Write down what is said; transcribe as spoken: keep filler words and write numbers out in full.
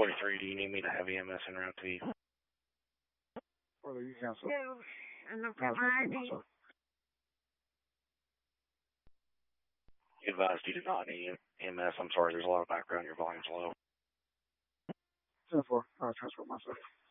forty-three, do you need me to have E M S en route to you? Or you cancel. No, I'm not got my I D. You advised you do not need E M S. I'm sorry, there's a lot of background. Your volume's low. ten four. I'll transfer myself.